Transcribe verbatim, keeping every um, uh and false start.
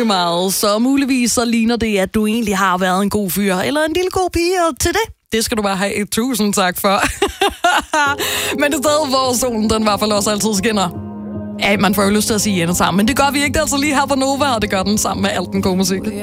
meget, så muligvis så ligner det, at du egentlig har været en god fyr, eller en lille god pige, og til det, det skal du bare have et tusind tak for. Men det sted, hvor solen den i hvert fald også altid skinner. Ja, man får jo lyst til at sige endnu sammen, men det gør vi ikke, det er altså lige her på Nova, og det gør den sammen med alt den gode musik.